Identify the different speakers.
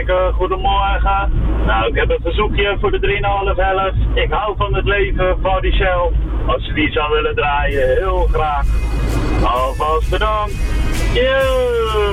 Speaker 1: goedemorgen. Nou, ik heb een verzoekje voor de 3,5 helft. Ik hou van het leven van die Shell. Als ze die zou willen draaien, heel graag. Alvast bedankt. Yo!